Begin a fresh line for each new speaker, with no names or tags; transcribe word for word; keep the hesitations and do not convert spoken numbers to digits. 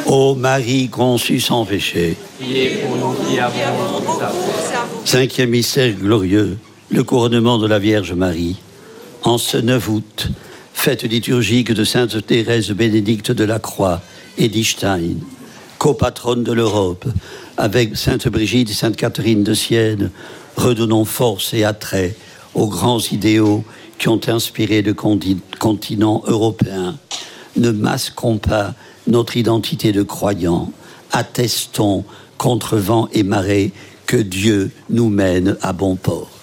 Ô Marie conçue sans péché,
priez pour nous qui avons beaucoup à faire.
cinquième mystère glorieux, le couronnement de la Vierge Marie. En ce neuf août, fête liturgique de Sainte Thérèse Bénédicte de la Croix et d'Istein, copatronne de l'Europe, avec Sainte Brigitte et Sainte Catherine de Sienne, redonnons force et attrait aux grands idéaux qui ont inspiré le continent européen. Ne masquons pas notre identité de croyants, attestons contre vent et marée que Dieu nous mène à bon port.